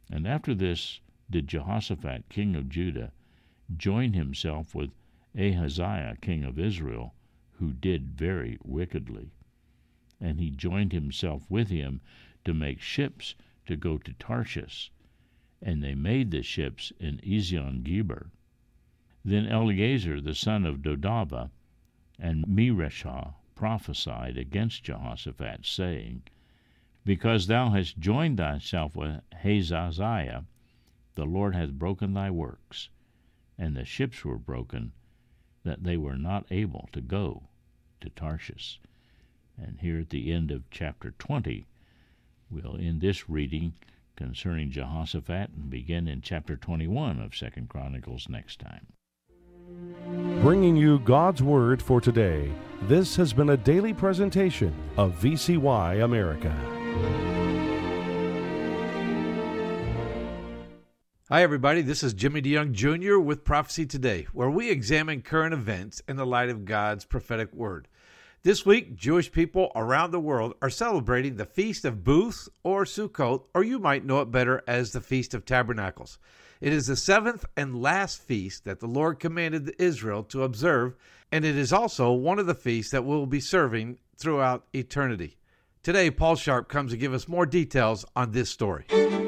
And after this did Jehoshaphat king of Judah join himself with Ahaziah king of Israel, who did very wickedly. And he joined himself with him to make ships to go to Tarshish, and they made the ships in Ezion-Geber. Then Eleazar the son of Dodava and Mereshah prophesied against Jehoshaphat, saying, Because thou hast joined thyself with Hazaziah, the Lord hath broken thy works. And the ships were broken, that they were not able to go to Tarshish. And here at the end of chapter 20, we'll end this reading concerning Jehoshaphat and begin in chapter 21 of 2 Chronicles next time. Bringing you God's Word for today, this has been a daily presentation of VCY America. Hi, everybody. This is Jimmy DeYoung Jr. with Prophecy Today, where we examine current events in the light of God's prophetic word. This week, Jewish people around the world are celebrating the Feast of Booths or Sukkot, or you might know it better as the Feast of Tabernacles. It is the seventh and last feast that the Lord commanded Israel to observe, and it is also one of the feasts that we'll be serving throughout eternity. Today, Paul Sharp comes to give us more details on this story.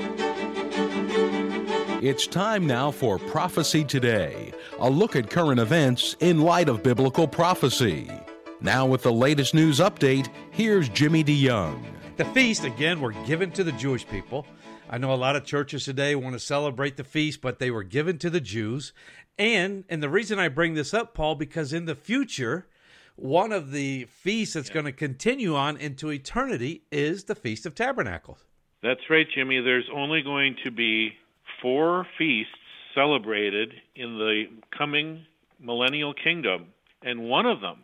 It's time now for Prophecy Today, a look at current events in light of biblical prophecy. Now with the latest news update, here's Jimmy DeYoung. The feast, again, were given to the Jewish people. I know a lot of churches today want to celebrate the feast, but they were given to the Jews. And the reason I bring this up, Paul, because in the future, one of the feasts that's going to continue on into eternity is the Feast of Tabernacles. That's right, Jimmy. There's only going to be 4 feasts celebrated in the coming millennial kingdom, and one of them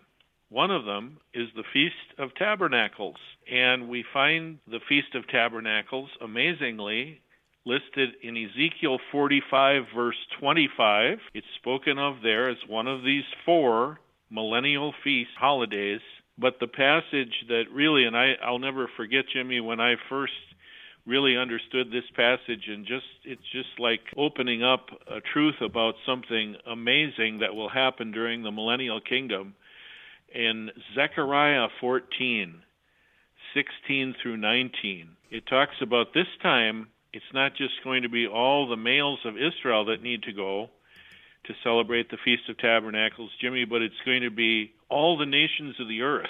is the Feast of Tabernacles. And we find the Feast of Tabernacles, amazingly, listed in Ezekiel 45, verse 25. It's spoken of there as one of these 4 millennial feast holidays. But the passage that really, and I'll never forget, Jimmy, when I first really understood this passage, and it's just like opening up a truth about something amazing that will happen during the millennial kingdom. In Zechariah 14, 16 through 19, it talks about this time, it's not just going to be all the males of Israel that need to go to celebrate the Feast of Tabernacles, Jimmy, but it's going to be all the nations of the earth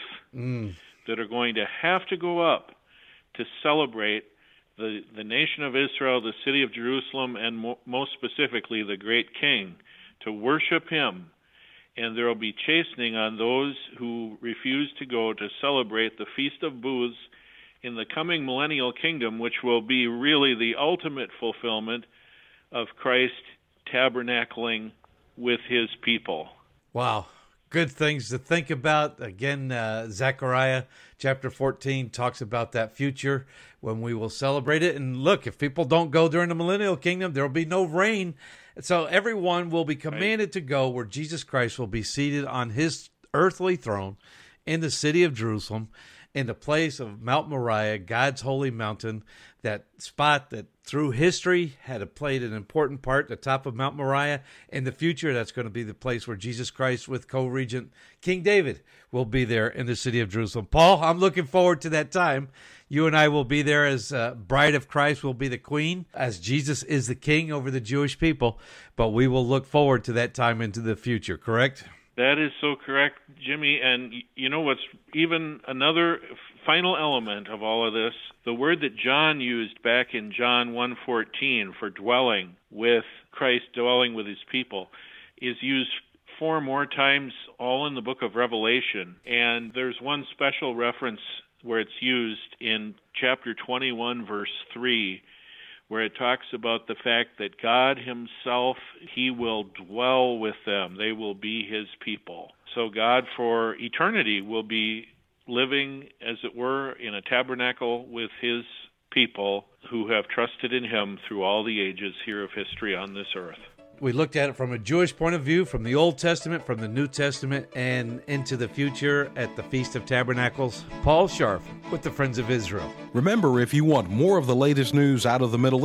that are going to have to go up to celebrate the nation of Israel, the city of Jerusalem, and most specifically the great king, to worship him. And there will be chastening on those who refuse to go to celebrate the Feast of Booths in the coming millennial kingdom, which will be really the ultimate fulfillment of Christ tabernacling with his people. Wow. Good things to think about. Again, Zechariah chapter 14 talks about that future when we will celebrate it. And look, if people don't go during the millennial kingdom, there will be no rain. So everyone will be commanded to go where Jesus Christ will be seated on his earthly throne in the city of Jerusalem, in the place of Mount Moriah, God's holy mountain, that spot that through history had played an important part, the top of Mount Moriah. In the future, that's going to be the place where Jesus Christ with co-regent King David will be there in the city of Jerusalem. Paul, I'm looking forward to that time. You and I will be there as bride of Christ, will be the queen, as Jesus is the king over the Jewish people. But we will look forward to that time into the future, correct? That is so correct, Jimmy. And you know what's even another final element of all of this? The word that John used back in John 1:14 for dwelling with Christ, dwelling with his people, is used 4 more times all in the book of Revelation. And there's one special reference where it's used in chapter 21, verse 3, where it talks about the fact that God himself, he will dwell with them. They will be his people. So God for eternity will be living, as it were, in a tabernacle with his people who have trusted in him through all the ages here of history on this earth. We looked at it from a Jewish point of view, from the Old Testament, from the New Testament, and into the future at the Feast of Tabernacles. Paul Sharp with the Friends of Israel. Remember, if you want more of the latest news out of the Middle